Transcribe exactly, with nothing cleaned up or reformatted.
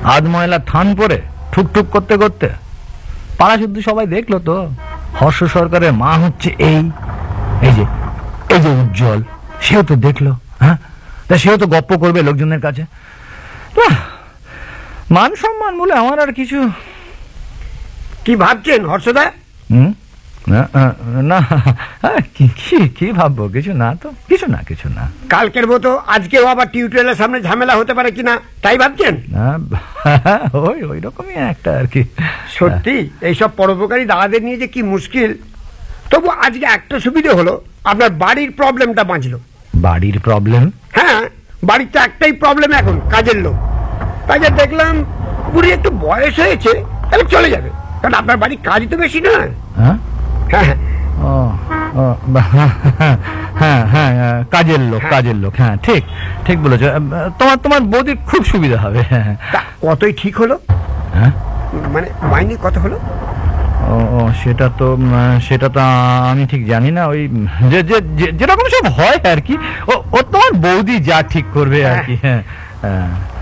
হাত ময়লা থান পরে ঠুকঠুক করতে করতে। পাড়া শুদ্ধ সবাই দেখলো তো হর্ষ সরকারের মা হচ্ছে এই এই যে এই যে উজ্জ্বল, সেও তো দেখলো। হ্যাঁ, তা সেও তো গপ্প করবে লোকজনের কাছে। মান সম্মান বলে আমার আর কিছু। কি ভাবছেন হর্ষদা? হুম, না কি কি ভাববো, কিছু না তো, কিছু না কিছু না। কালকের মতো আজকেও আবার টিউটোরিয়ালের সামনে ঝামেলা হতে পারে কিনা তাই ভাবছেন? ওই ওই রকমই একটা আর কি। সত্যি এইসব পরোপকারী দাদাদের নিয়ে যে কি মুশকিল। তবু আজকে একটা সুবিধা হলো, আপনার বাড়ির প্রবলেমটা বাঁচলো। বাড়ির প্রবলেম? হ্যাঁ, বাড়িতে একটাই প্রবলেম এখন, কাজের লোক। তাই যে দেখলাম বুড়ি একটু বয়স হয়েছে, তাহলে চলে যাবে, কারণ আপনার বাড়ির কাজ তো বেশি না। হ্যাঁ হ্যাঁ হ্যাঁ হ্যাঁ, কাজের লোক, কাজের লোক, হ্যাঁ ঠিক ঠিক বলেছ। তোমার তোমার বৌদির খুব সুবিধা হবে। কতই ঠিক হলো? হ্যাঁ, মানে মাইনে কত হলো? ও সেটা তো সেটা তো আমি ঠিক জানি না। ওই যে যেরকম সব হয় আর কি, ও তোমার বৌদি যা ঠিক করবে আর কি। হ্যাঁ হ্যাঁ।